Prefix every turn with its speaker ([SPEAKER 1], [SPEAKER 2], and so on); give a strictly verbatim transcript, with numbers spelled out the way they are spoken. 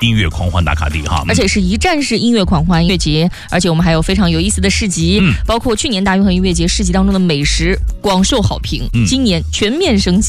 [SPEAKER 1] 音乐狂欢打卡地哈，
[SPEAKER 2] 而且是一站式音乐狂欢音乐节，而且我们还有非常有意思的市集，嗯、包括去年大运河音乐节市集当中的美食广受好评，嗯、今年全面升级。